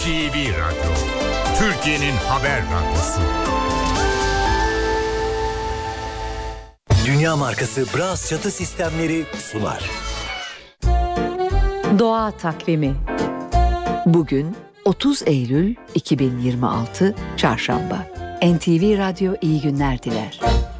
NTV Radyo, Türkiye'nin haber radyosu. Dünya markası Bras çatı sistemleri sunar. Doğa takvimi. Bugün 30 Eylül 2026 Çarşamba. NTV Radyo iyi günler diler.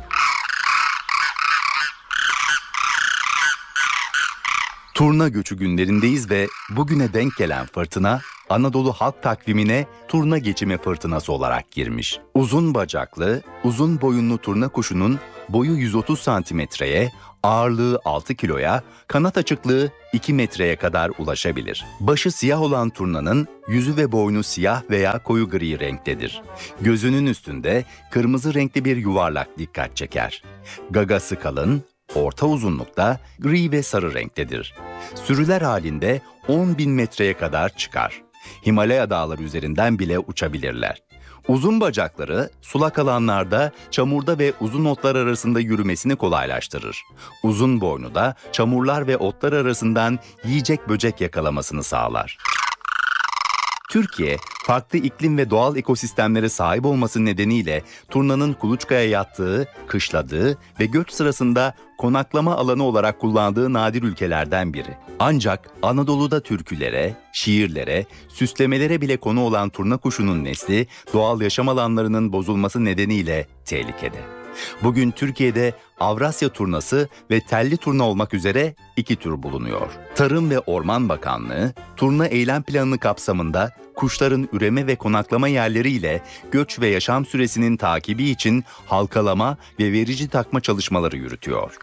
Turna göçü günlerindeyiz ve bugüne denk gelen fırtına Anadolu halk takvimine turna geçimi fırtınası olarak girmiş. Uzun bacaklı, uzun boyunlu turna kuşunun boyu 130 santimetreye, ağırlığı 6 kiloya, kanat açıklığı 2 metreye kadar ulaşabilir. Başı siyah olan turnanın yüzü ve boynu siyah veya koyu gri renktedir. Gözünün üstünde kırmızı renkli bir yuvarlak dikkat çeker. Gagası kalın, orta uzunlukta, gri ve sarı renktedir. Sürüler halinde 10.000 metreye kadar çıkar. Himalaya dağları üzerinden bile uçabilirler. Uzun bacakları sulak alanlarda, çamurda ve uzun otlar arasında yürümesini kolaylaştırır. Uzun boynu da çamurlar ve otlar arasından yiyecek böcek yakalamasını sağlar. Türkiye, farklı iklim ve doğal ekosistemlere sahip olması nedeniyle turnanın kuluçkaya yattığı, kışladığı ve göç sırasında konaklama alanı olarak kullandığı nadir ülkelerden biri. Ancak Anadolu'da türkülere, şiirlere, süslemelere bile konu olan turna kuşunun nesli doğal yaşam alanlarının bozulması nedeniyle tehlikede. Bugün Türkiye'de Avrasya turnası ve telli turna olmak üzere 2 tür bulunuyor. Tarım ve Orman Bakanlığı, turna eylem planı kapsamında kuşların üreme ve konaklama yerleriyle göç ve yaşam süresinin takibi için halkalama ve verici takma çalışmaları yürütüyor.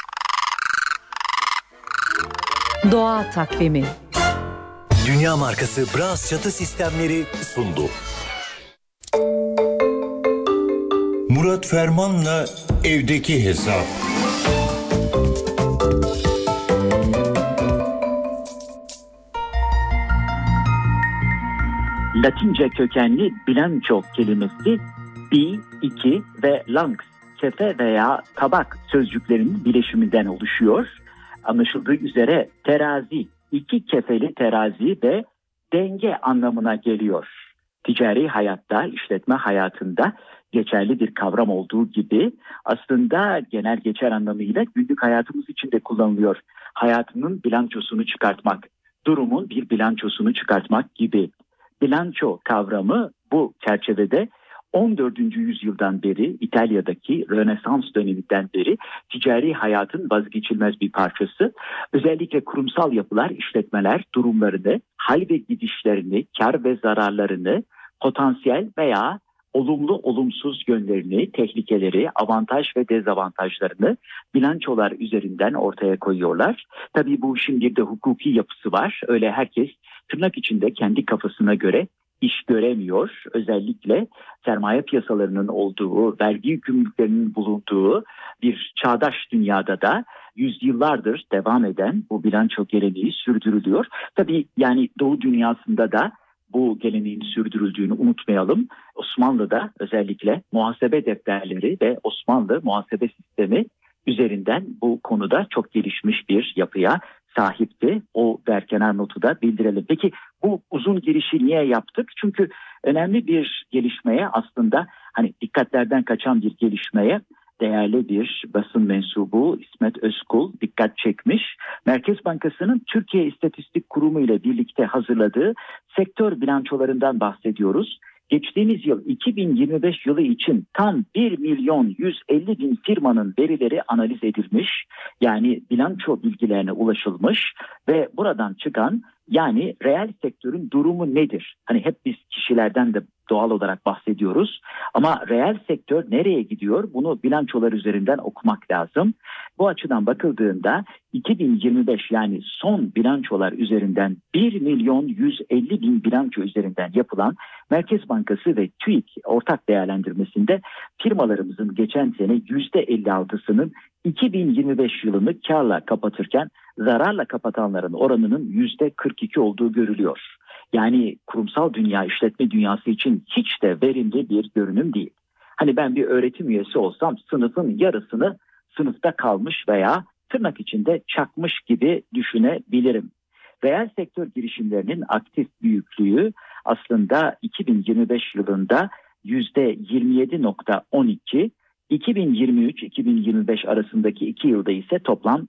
Doğa takvimi. Dünya markası Bras çatı sistemleri sundu. Murat Ferman'la evdeki hesap. Latince kökenli bilanço kelimesi bi, iki ve lanx, kefe veya tabak sözcüklerinin bileşiminden oluşuyor. Anlaşıldığı üzere terazi, iki kefeli terazi ve denge anlamına geliyor. Ticari hayatta, işletme hayatında geçerli bir kavram olduğu gibi aslında genel geçer anlamıyla günlük hayatımız için de kullanılıyor. Hayatının bilançosunu çıkartmak, durumun bir bilançosunu çıkartmak gibi. Bilanço kavramı bu çerçevede 14. yüzyıldan beri İtalya'daki Rönesans döneminden beri ticari hayatın vazgeçilmez bir parçası. Özellikle kurumsal yapılar, işletmeler durumlarını, hal ve gidişlerini, kar ve zararlarını, potansiyel veya olumlu olumsuz yönlerini, tehlikeleri, avantaj ve dezavantajlarını bilançolar üzerinden ortaya koyuyorlar. Tabii bu işin bir de hukuki yapısı var. Öyle herkes tırnak içinde kendi kafasına göre iş göremiyor. Özellikle sermaye piyasalarının olduğu, vergi yükümlülüklerinin bulunduğu bir çağdaş dünyada da yüzyıllardır devam eden bu bilanço geleneği sürdürülüyor. Tabii yani Doğu dünyasında da bu geleneğin sürdürüldüğünü unutmayalım. Osmanlı'da özellikle muhasebe defterleri ve Osmanlı muhasebe sistemi üzerinden bu konuda çok gelişmiş bir yapıya sahipti. O berkenar notu da bildirelim. Peki bu uzun girişi niye yaptık? Çünkü önemli bir gelişmeye, aslında hani dikkatlerden kaçan bir gelişmeye değerli bir basın mensubu İsmet Özkul dikkat çekmiş. Merkez Bankası'nın Türkiye İstatistik Kurumu ile birlikte hazırladığı sektör bilançolarından bahsediyoruz. Geçtiğimiz yıl 2025 yılı için tam 1.150.000 firmanın verileri analiz edilmiş. Yani bilanço bilgilerine ulaşılmış ve buradan çıkan, yani reel sektörün durumu nedir? Hani hep biz kişilerden de doğal olarak bahsediyoruz. Ama reel sektör nereye gidiyor? Bunu bilançolar üzerinden okumak lazım. Bu açıdan bakıldığında 2025 yani son bilançolar üzerinden 1.150.000 bilanço üzerinden yapılan Merkez Bankası ve TÜİK ortak değerlendirmesinde firmalarımızın geçen sene %56'sının 2025 yılını karla kapatırken zararla kapatanların oranının %42 olduğu görülüyor. Yani kurumsal dünya, işletme dünyası için hiç de verimli bir görünüm değil. Hani ben bir öğretim üyesi olsam sınıfın yarısını sınıfta kalmış veya tırnak içinde çakmış gibi düşünebilirim. Reel sektör girişimlerinin aktif büyüklüğü aslında 2025 yılında %27.12, 2023-2025 arasındaki 2 yılda ise toplam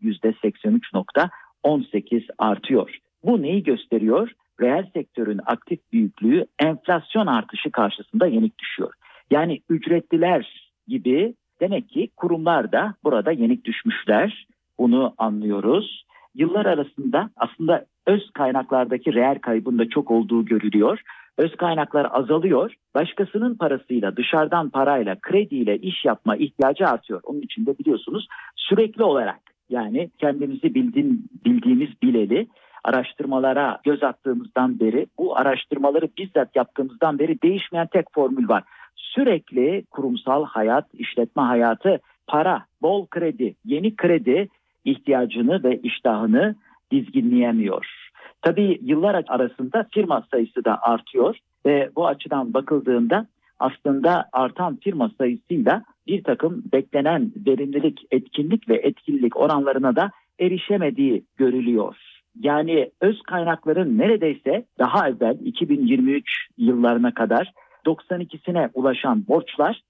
%83.18 artıyor. Bu neyi gösteriyor? Reel sektörün aktif büyüklüğü enflasyon artışı karşısında yenik düşüyor. Yani ücretliler gibi demek ki kurumlar da burada yenik düşmüşler. Bunu anlıyoruz. Yıllar arasında aslında öz kaynaklardaki reel kaybın da çok olduğu görülüyor. Öz kaynaklar azalıyor. Başkasının parasıyla, dışarıdan parayla, krediyle iş yapma ihtiyacı artıyor. Onun için de biliyorsunuz sürekli olarak, yani kendimizi bildiğimiz bileli araştırmalara göz attığımızdan beri, bu araştırmaları bizzat yaptığımızdan beri değişmeyen tek formül var. Sürekli kurumsal hayat, işletme hayatı, para, bol kredi, yeni kredi ihtiyacını ve iştahını dizginleyemiyor. Tabii yıllar arasında firma sayısı da artıyor ve bu açıdan bakıldığında aslında artan firma sayısıyla bir takım beklenen verimlilik, etkinlik ve etkinlik oranlarına da erişemediği görülüyor. Yani öz kaynakların neredeyse daha evvel 2023 yıllarına kadar 92'sine ulaşan borçlar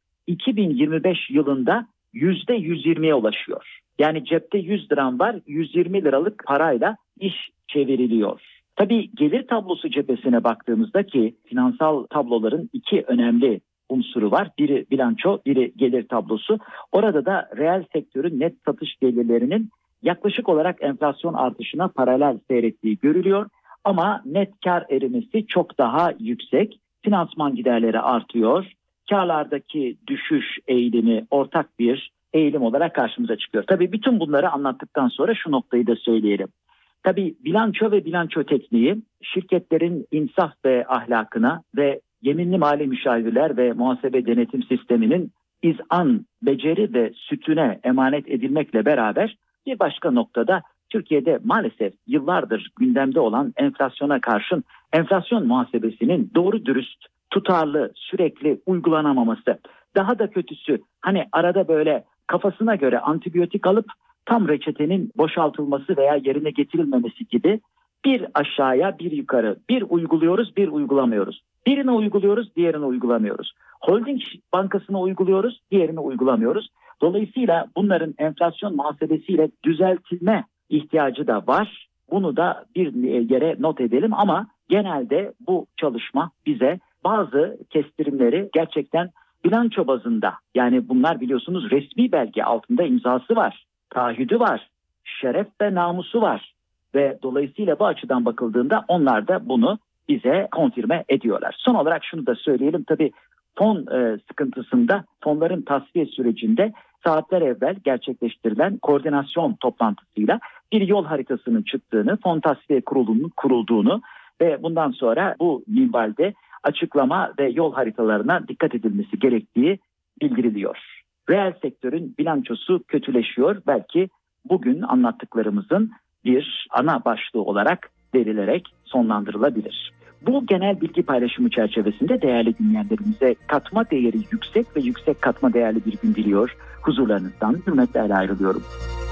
2025 yılında %120'ye ulaşıyor. Yani cepte 100 liram var, 120 liralık parayla iş çevriliyor. Tabii gelir tablosu cephesine baktığımızda ki finansal tabloların iki önemli unsuru var. Biri bilanço, biri gelir tablosu. Orada da reel sektörün net satış gelirlerinin yaklaşık olarak enflasyon artışına paralel seyrettiği görülüyor. Ama net kar erimesi çok daha yüksek. Finansman giderleri artıyor. Karlardaki düşüş eğilimi ortak bir eğilim olarak karşımıza çıkıyor. Tabii bütün bunları anlattıktan sonra şu noktayı da söyleyelim. Tabii bilanço ve bilanço tekniği şirketlerin insaf ve ahlakına ve yeminli mali müşavirler ve muhasebe denetim sisteminin izan, beceri ve sütüne emanet edilmekle beraber bir başka noktada Türkiye'de maalesef yıllardır gündemde olan enflasyona karşın enflasyon muhasebesinin doğru dürüst, tutarlı, sürekli uygulanamaması. Daha da kötüsü hani arada böyle kafasına göre antibiyotik alıp tam reçetenin boşaltılması veya yerine getirilmemesi gibi bir aşağıya bir yukarı, bir uyguluyoruz bir uygulamıyoruz. Birini uyguluyoruz diğerini uygulamıyoruz. Holding bankasını uyguluyoruz diğerini uygulamıyoruz. Dolayısıyla bunların enflasyon muhasebesiyle düzeltilme ihtiyacı da var. Bunu da bir yere not edelim ama genelde bu çalışma bize bazı kestirimleri gerçekten bilanço bazında, yani bunlar biliyorsunuz resmi belge, altında imzası var, taahhüdü var, şeref ve namusu var ve dolayısıyla bu açıdan bakıldığında onlar da bunu bize konfirme ediyorlar. Son olarak şunu da söyleyelim, tabii fon sıkıntısında, fonların tasfiye sürecinde saatler evvel gerçekleştirilen koordinasyon toplantısıyla bir yol haritasının çıktığını, fon tasfiye kurulunun kurulduğunu ve bundan sonra bu minvalde açıklama ve yol haritalarına dikkat edilmesi gerektiği bildiriliyor. Reel sektörün bilançosu kötüleşiyor. Belki bugün anlattıklarımızın bir ana başlığı olarak verilerek sonlandırılabilir. Bu genel bilgi paylaşımı çerçevesinde değerli dinleyenlerimize katma değeri yüksek ve yüksek katma değerli bir gün diliyor. Huzurlarınızdan hürmetlerle ayrılıyorum.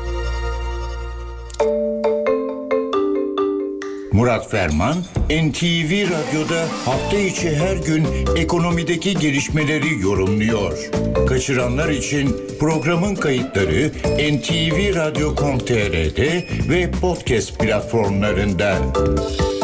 Murat Ferman, NTV Radyo'da hafta içi her gün ekonomideki gelişmeleri yorumluyor. Kaçıranlar için programın kayıtları NTVRadyo.com.tr'de ve podcast platformlarında.